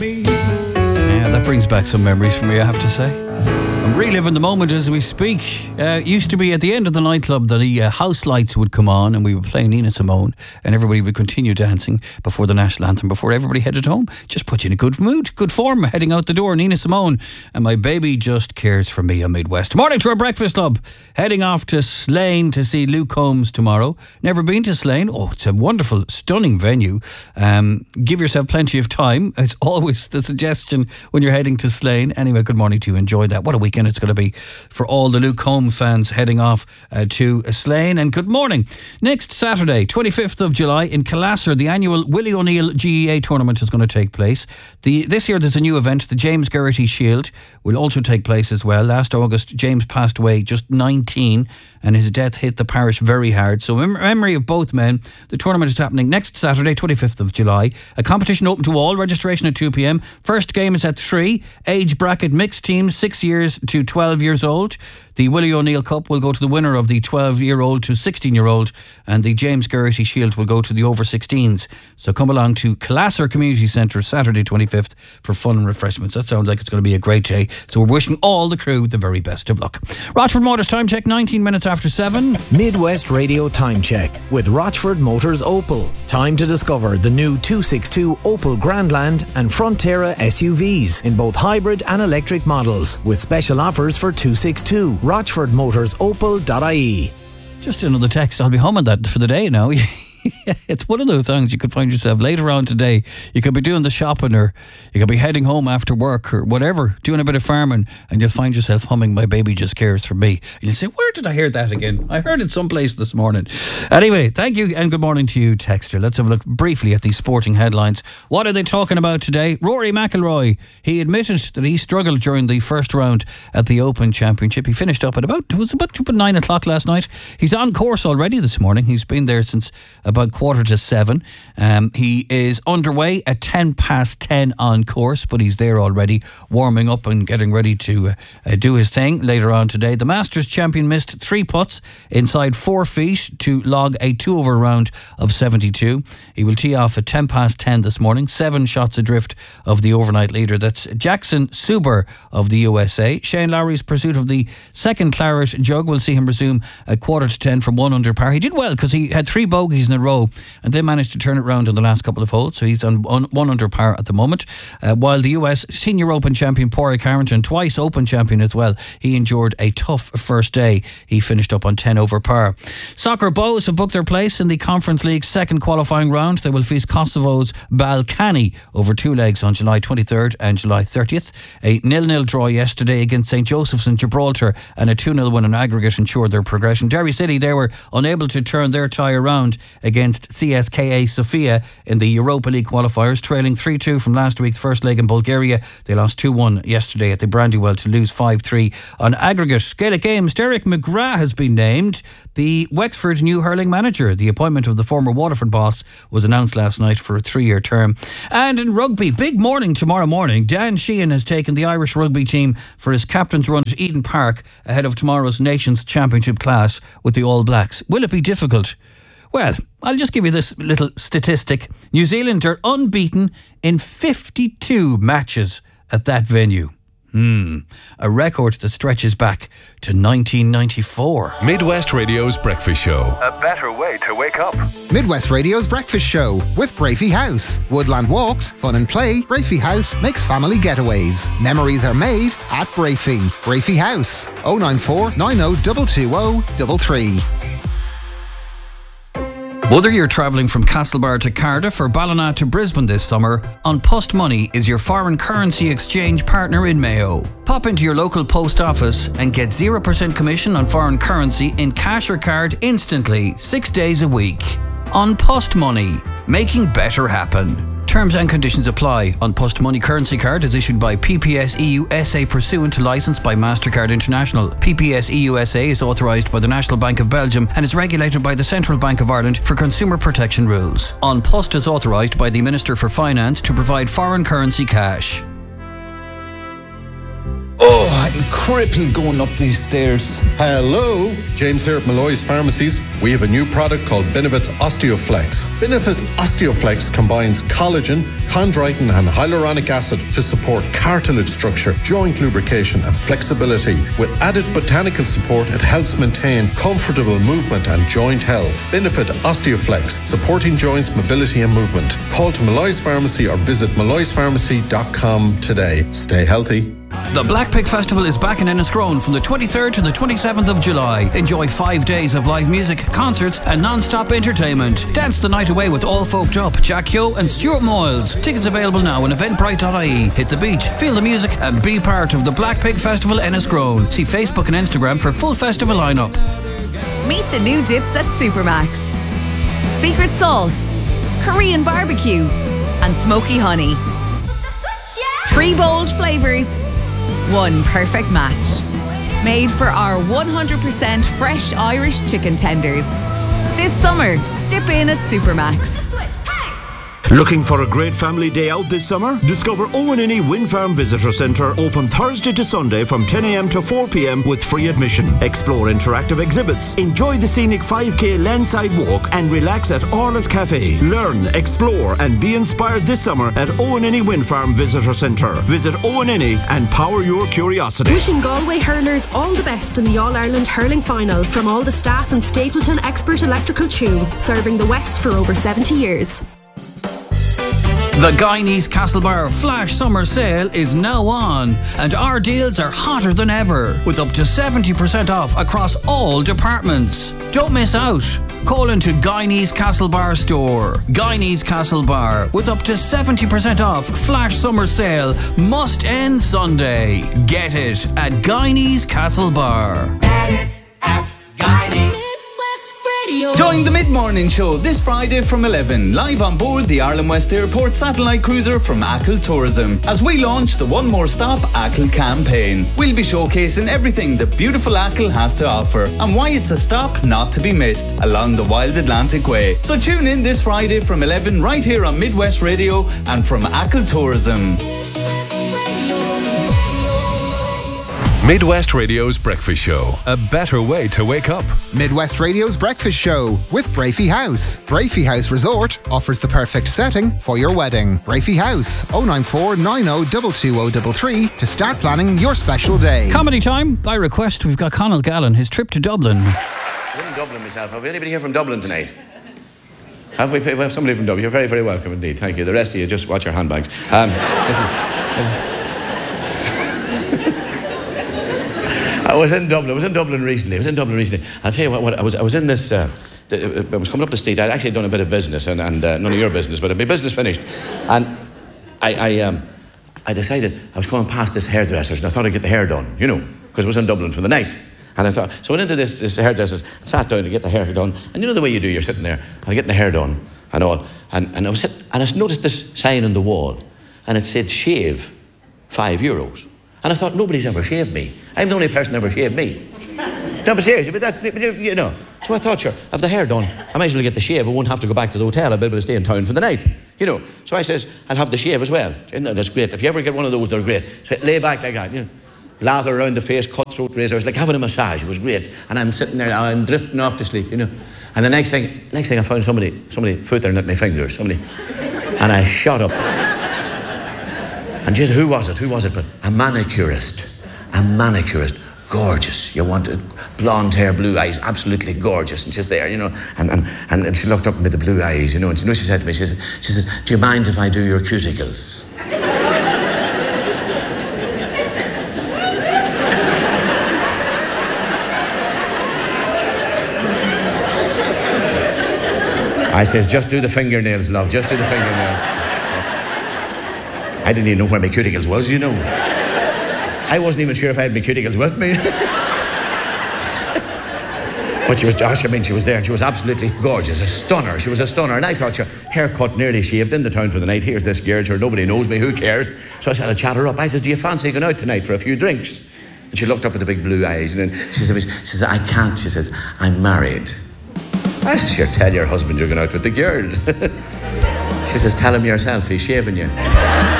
Yeah, that brings back some memories for me, I have to say. I'm reliving the moment as we speak. Used to be at the end of the nightclub, the house lights would come on and we would play Nina Simone and everybody would continue dancing before the national anthem, before everybody headed home. Just put you in a good mood, good form, heading out the door. Nina Simone and My Baby Just Cares For Me on Midwest. Morning to our breakfast club. Heading off to Slane to see Luke Combs tomorrow. Never been to Slane? Oh, it's a wonderful, stunning venue. Give yourself plenty of time. It's always the suggestion when you're heading to Slane. Anyway, good morning to you. Enjoy that. What a weekend it's going to be for all the Luke Combs fans heading off to Slane. And good morning. Next Saturday, 25th of July in Calasser, the annual Willie O'Neill GEA tournament is going to take place. This year there's a new event, the James Geraghty Shield, will also take place as well. Last August, James passed away just 19 and his death hit the parish very hard. So in memory of both men, the tournament is happening next Saturday, 25th of July. A competition open to all, registration at 2 p.m. First game is at 3. Age bracket mixed teams, 6 years to 12 years old. The Willie O'Neill Cup will go to the winner of the 12-year-old to 16-year-old, and the James Geraghty Shield will go to the over-16s. So come along to Calasser Community Centre Saturday 25th for fun and refreshments. That sounds like it's going to be a great day. So we're wishing all the crew the very best of luck. Rochford Motors time check, 19 minutes after 7. Midwest Radio time check with Rochford Motors Opel. Time to discover the new 262 Opel Grandland and Frontera SUVs in both hybrid and electric models with special offers for 262. RochfordMotorsOpel.ie. Just another text. I'll be humming that for the day now. It's one of those songs you could find yourself later on today. You could be doing the shopping or you could be heading home after work or whatever, doing a bit of farming, and you'll find yourself humming My Baby Just Cares For Me. And you'll say, where did I hear that again? I heard it someplace this morning. Anyway, thank you and good morning to you, Texter. Let's have a look briefly at these sporting headlines. What are they talking about today? Rory McIlroy. He admitted that he struggled during the first round at the Open Championship. He finished up at about 9 o'clock last night. He's on course already this morning. He's been there since about 6:45. He is underway at 10:10 on course, but he's there already warming up and getting ready to do his thing later on today. The Masters champion missed 3 putts inside 4 feet to log a 2-over round of 72. He will tee off at 10:10 this morning, 7 shots adrift of the overnight leader. That's Jackson Suber of the USA. Shane Lowry's pursuit of the second claret jug will see him resume at 9:45 from 1 under par. He did well because he had 3 bogeys in a row and they managed to turn it round in the last couple of holes, so he's on 1 under par at the moment. While the US Senior Open champion Padraig Harrington, twice Open champion as well, he endured a tough first day. He finished up on 10 over par. Soccer Bows have booked their place in the Conference League's second qualifying round. They will face Kosovo's Balkany over 2 legs on July 23rd and July 30th. A 0-0 draw yesterday against St. Joseph's in Gibraltar and a 2-0 win in aggregate ensured their progression. Derry City, they were unable to turn their tie around against CSKA Sofia in the Europa League qualifiers, trailing 3-2 from last week's first leg in Bulgaria. They lost 2-1 yesterday at the Brandywell to lose 5-3 on aggregate. Gaelic Games, Derek McGrath has been named the Wexford new hurling manager. The appointment of the former Waterford boss was announced last night for a 3-year term. And in rugby, big morning tomorrow morning. Dan Sheehan has taken the Irish rugby team for his captain's run at Eden Park ahead of tomorrow's Nations Championship clash with the All Blacks. Will it be difficult? Well, I'll just give you this little statistic. New Zealand are unbeaten in 52 matches at that venue. A record that stretches back to 1994. Midwest Radio's Breakfast Show. A better way to wake up. Midwest Radio's Breakfast Show with Brafey House. Woodland walks, fun and play. Brafey House makes family getaways. Memories are made at Brafey. Brafey House. 094 90 220 33. Whether you're travelling from Castlebar to Cardiff or Ballina to Brisbane this summer, An Post Money is your foreign currency exchange partner in Mayo. Pop into your local post office and get 0% commission on foreign currency in cash or card instantly, 6 days a week. An Post Money, making better happen. Terms and conditions apply. An Post Money currency card is issued by PPS EU SA pursuant to licence by MasterCard International. PPS EU SA is authorised by the National Bank of Belgium and is regulated by the Central Bank of Ireland for consumer protection rules. An Post is authorised by the Minister for Finance to provide foreign currency cash. Oh, getting crippled going up these stairs. Hello, James here at Malloy's Pharmacies. We have a new product called Benefits Osteoflex. Benefits Osteoflex combines collagen, chondroitin and hyaluronic acid to support cartilage structure, joint lubrication and flexibility. With added botanical support, it helps maintain comfortable movement and joint health. Benefit Osteoflex, supporting joints, mobility and movement. Call to Malloy's Pharmacy or visit malloyspharmacy.com today. Stay healthy. The Black Pig Festival is back in Enniscrone from the 23rd to the 27th of July. Enjoy 5 days of live music, concerts and non-stop entertainment. Dance the night away with All Folked Up, Jack Yo and Stuart Moyles. Tickets available now on eventbrite.ie. Hit the beach, feel the music and be part of the Black Pig Festival Enniscrone. See Facebook and Instagram for full festival lineup. Meet the new dips at Supermax. Secret sauce, Korean barbecue and smoky honey. 3 bold flavours, 1 perfect match. Made for our 100% fresh Irish chicken tenders. This summer, dip in at Supermax. Looking for a great family day out this summer? Discover Owenini Wind Farm Visitor Centre, open Thursday to Sunday from 10 a.m. to 4 p.m. with free admission. Explore interactive exhibits, enjoy the scenic 5k landside walk and relax at Orla's Cafe. Learn, explore and be inspired this summer at Owenini Wind Farm Visitor Centre. Visit Owenini and power your curiosity. Wishing Galway hurlers all the best in the All-Ireland Hurling Final from all the staff and Stapleton Expert Electrical Tune, serving the West for over 70 years. The Guyanese Castlebar Flash Summer Sale is now on, and our deals are hotter than ever, with up to 70% off across all departments. Don't miss out. Call into Guyanese Castlebar store. Guyanese Castlebar, with up to 70% off Flash Summer Sale, must end Sunday. Get it at Guyanese Castlebar. Get it at Guyanese. Join the Mid-Morning Show this Friday from 11, live on board the Ireland West Airport satellite cruiser from Achill Tourism, as we launch the One More Stop Achill campaign. We'll be showcasing everything that beautiful Achill has to offer and why it's a stop not to be missed along the Wild Atlantic Way. So tune in this Friday from 11 right here on Midwest Radio and from Achill Tourism. Midwest Radio's Breakfast Show. A better way to wake up. Midwest Radio's Breakfast Show with Brafey House. Brafey House Resort offers the perfect setting for your wedding. Brafey House, 094 90 22033 to start planning your special day. Comedy time. By request, we've got Conal Gallen, his trip to Dublin. I'm in Dublin myself. Have anybody here from Dublin tonight? Have we? We have somebody from Dublin. You're very, very welcome indeed. Thank you. The rest of you, just watch your handbags. I was in Dublin recently. I'll tell you what I was in this. I was coming up the street. I'd actually done a bit of business, and none of your business, but my business finished. And I decided I was coming past this hairdresser's, and I thought I'd get the hair done, because I was in Dublin for the night. And I thought, so I went into this hairdresser's, and sat down to get the hair done. And you know the way you do, you're sitting there, and getting the hair done, and all. And I was sitting, and I noticed this sign on the wall, and it said shave €5. And I thought, nobody's ever shaved me. I'm the only person ever shaved me. No, but seriously, So I thought, sure, have the hair done, I might as well get the shave. I won't have to go back to the hotel. I'll be able to stay in town for the night. So I says, I'll have the shave as well. That's great. If you ever get one of those, they're great. So lay back like that, lather around the face, cutthroat razor. It was like having a massage. It was great. And I'm sitting there, I'm drifting off to sleep, And the next thing I found somebody footering at my fingers. And I shot up. And Jesus, who was it? But a manicurist. Gorgeous. You wanted blonde hair, blue eyes, absolutely gorgeous. And she's there, and she looked up at me with the blue eyes, and she said to me, she says, do you mind if I do your cuticles? I says, just do the fingernails, love, just do the fingernails. I didn't even know where my cuticles was, I wasn't even sure if I had my cuticles with me. But she was there, and she was absolutely gorgeous, a stunner. She was a stunner, and I thought, haircut, nearly shaved, in the town for the night. Here's this girl, nobody knows me, who cares? So I said, I'll chat her up. I says, do you fancy going out tonight for a few drinks? And she looked up with the big blue eyes, and then she says, I can't. She says, I'm married. I said, tell your husband you're going out with the girls. She says, tell him yourself, he's shaving you.